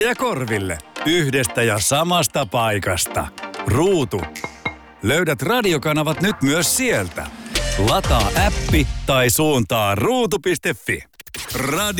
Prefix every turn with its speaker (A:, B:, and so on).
A: ja korville yhdestä ja samasta paikasta. Ruutu. Löydät radiokanavat nyt myös sieltä. Lataa appi tai suuntaa ruutu.fi. Radio